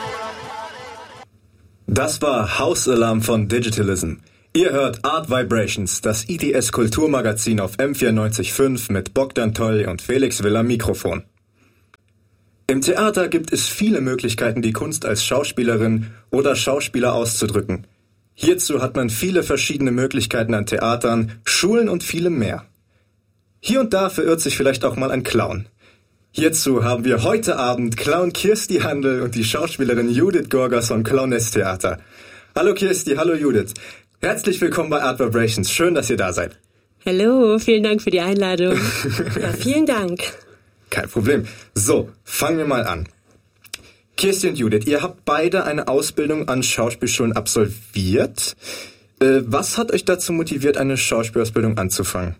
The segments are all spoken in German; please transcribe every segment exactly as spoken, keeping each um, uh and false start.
Das war House Alarm von Digitalism. Ihr hört Art Vibrations, das I T S-Kulturmagazin auf M vierundneunzig Komma fünf mit Bogdan Toll und Felix Will am Mikrofon. Im Theater gibt es viele Möglichkeiten, die Kunst als Schauspielerin oder Schauspieler auszudrücken. Hierzu hat man viele verschiedene Möglichkeiten an Theatern, Schulen und vielem mehr. Hier und da verirrt sich vielleicht auch mal ein Clown. Hierzu haben wir heute Abend Clown Kirsti Handel und die Schauspielerin Judith Gorgas vom Clownnest Theater. Hallo Kirsti, hallo Judith. Herzlich willkommen bei Art Vibrations. Schön, dass ihr da seid. Hallo, vielen Dank für die Einladung. Ja, vielen Dank. Kein Problem. So, fangen wir mal an. Kirsti und Judith, ihr habt beide eine Ausbildung an Schauspielschulen absolviert. Äh, was hat euch dazu motiviert, eine Schauspielausbildung anzufangen?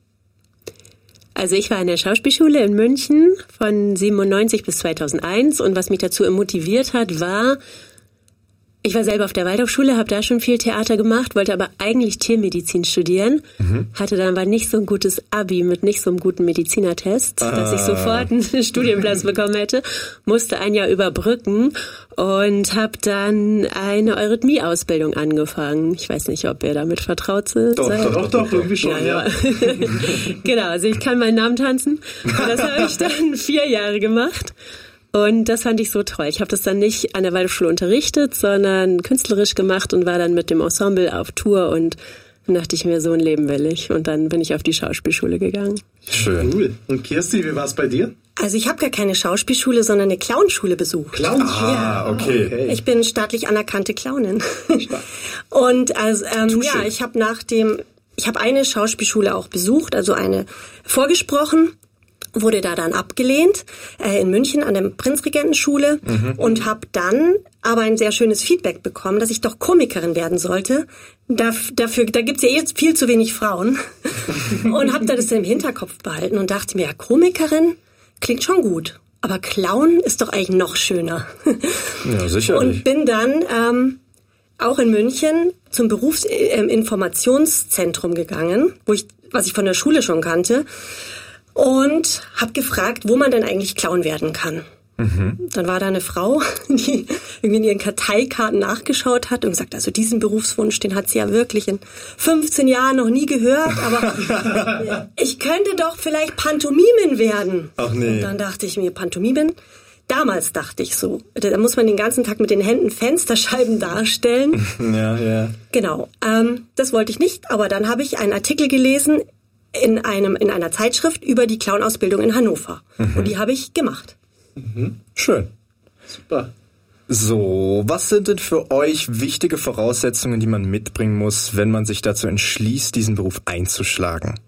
Also ich war in der Schauspielschule in München von siebenundneunzig bis zweitausendeins und was mich dazu motiviert hat, war, ich war selber auf der Waldorfschule, habe da schon viel Theater gemacht, wollte aber eigentlich Tiermedizin studieren, mhm. hatte dann aber nicht so ein gutes Abi mit nicht so einem guten Medizinertest, ah. dass ich sofort einen Studienplatz bekommen hätte, musste ein Jahr überbrücken und habe dann eine Eurythmie-Ausbildung angefangen. Ich weiß nicht, ob ihr damit vertraut seid. Doch, doch, doch, doch, irgendwie schon, ja. ja. Genau, also ich kann meinen Namen tanzen. Und das habe ich dann vier Jahre gemacht. Und das fand ich so toll. Ich habe das dann nicht an der Waldorfschule unterrichtet, sondern künstlerisch gemacht und war dann mit dem Ensemble auf Tour und dann dachte ich mir, so ein Leben will ich. Und dann bin ich auf die Schauspielschule gegangen. Schön. Cool. Und Kirsti, wie war es bei dir? Also ich habe gar keine Schauspielschule, sondern eine Clownschule besucht. Clownschule? Ah, okay. okay. Ich bin staatlich anerkannte Clownin. Und also ähm, ja, ich habe nach dem, ich habe eine Schauspielschule auch besucht, also eine vorgesprochen. Wurde da dann abgelehnt äh, in München an der Prinzregentenschule mhm. und habe dann aber ein sehr schönes Feedback bekommen, dass ich doch Komikerin werden sollte. Da, dafür, da gibt's ja eh viel zu wenig Frauen. Und habe da das im Hinterkopf behalten und dachte mir, ja, Komikerin klingt schon gut, aber Clown ist doch eigentlich noch schöner. Ja, sicherlich. Und bin dann ähm, auch in München zum Berufsinformationszentrum gegangen, wo ich, was ich von der Schule schon kannte. Und habe gefragt, wo man denn eigentlich Clown werden kann. Mhm. Dann war da eine Frau, die irgendwie in ihren Karteikarten nachgeschaut hat und gesagt, also diesen Berufswunsch, den hat sie ja wirklich in fünfzehn Jahren noch nie gehört, aber ich könnte doch vielleicht Pantomimen werden. Ach nee. Und dann dachte ich mir, Pantomimen? Damals dachte ich so, da muss man den ganzen Tag mit den Händen Fensterscheiben darstellen. Ja, ja. Genau, ähm, das wollte ich nicht, aber dann habe ich einen Artikel gelesen, in einem in einer Zeitschrift über die Clownausbildung in Hannover. Mhm. Und die habe ich gemacht. Mhm. Schön. Super. So, was sind denn für euch wichtige Voraussetzungen, die man mitbringen muss, wenn man sich dazu entschließt, diesen Beruf einzuschlagen?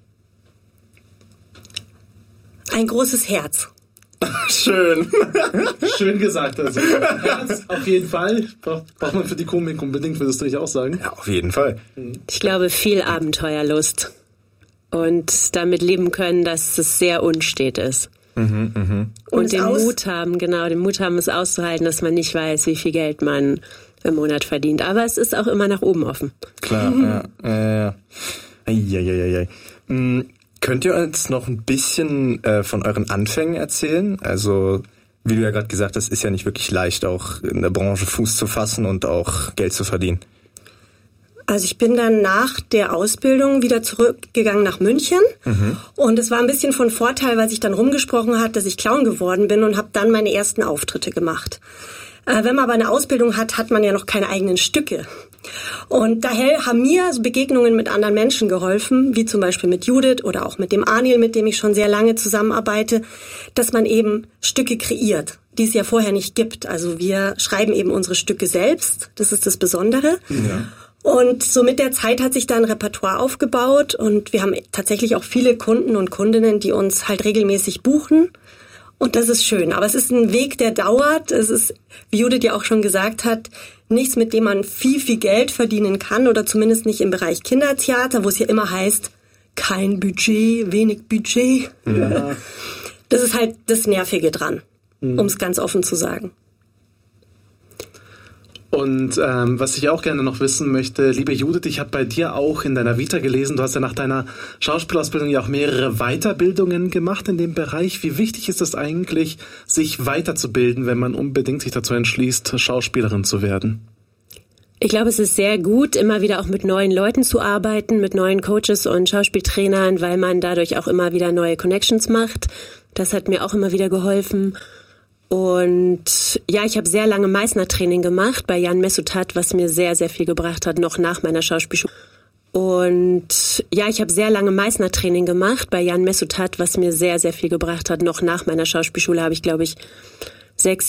Ein großes Herz. Schön. Schön gesagt. Also Herz auf jeden Fall. Braucht, braucht man für die Komik unbedingt, würdest du nicht auch sagen? Ja, auf jeden Fall. Ich glaube, viel Abenteuerlust. Und damit leben können, dass es sehr unstet ist. Mhm, mh. Und, Und den aus- Mut haben, genau, den Mut haben, es auszuhalten, dass man nicht weiß, wie viel Geld man im Monat verdient. Aber es ist auch immer nach oben offen. Klar, mhm. ja. ja, ja. Eieieiei. Mhm. Könnt ihr uns noch ein bisschen äh, von euren Anfängen erzählen? Also, wie du ja gerade gesagt hast, ist ja nicht wirklich leicht, auch in der Branche Fuß zu fassen und auch Geld zu verdienen. Also ich bin dann nach der Ausbildung wieder zurückgegangen nach München mhm. und es war ein bisschen von Vorteil, weil sich dann rumgesprochen hat, dass ich Clown geworden bin und habe dann meine ersten Auftritte gemacht. Äh, wenn man aber eine Ausbildung hat, hat man ja noch keine eigenen Stücke. Und daher haben mir so Begegnungen mit anderen Menschen geholfen, wie zum Beispiel mit Judith oder auch mit dem Anil, mit dem ich schon sehr lange zusammenarbeite, dass man eben Stücke kreiert, die es ja vorher nicht gibt. Also wir schreiben eben unsere Stücke selbst, das ist das Besondere. Ja. Und so mit der Zeit hat sich da ein Repertoire aufgebaut und wir haben tatsächlich auch viele Kunden und Kundinnen, die uns halt regelmäßig buchen. Und das ist schön. Aber es ist ein Weg, der dauert. Es ist, wie Judith ja auch schon gesagt hat, nichts, mit dem man viel, viel Geld verdienen kann oder zumindest nicht im Bereich Kindertheater, wo es ja immer heißt, kein Budget, wenig Budget. Ja. Das ist halt das Nervige dran, mhm. um es ganz offen zu sagen. Und ähm, was ich auch gerne noch wissen möchte, liebe Judith, ich habe bei dir auch in deiner Vita gelesen, du hast ja nach deiner Schauspielausbildung ja auch mehrere Weiterbildungen gemacht in dem Bereich. Wie wichtig ist es eigentlich, sich weiterzubilden, wenn man unbedingt sich dazu entschließt, Schauspielerin zu werden? Ich glaube, es ist sehr gut, immer wieder auch mit neuen Leuten zu arbeiten, mit neuen Coaches und Schauspieltrainern, weil man dadurch auch immer wieder neue Connections macht. Das hat mir auch immer wieder geholfen. Und ja, ich habe sehr lange Meißner-Training gemacht bei Jan Messutat, was mir sehr, sehr viel gebracht hat, noch nach meiner Schauspielschule. Und ja, ich habe sehr lange Meißner-Training gemacht bei Jan Messutat, was mir sehr, sehr viel gebracht hat. Noch nach meiner Schauspielschule habe ich, glaube ich, sechs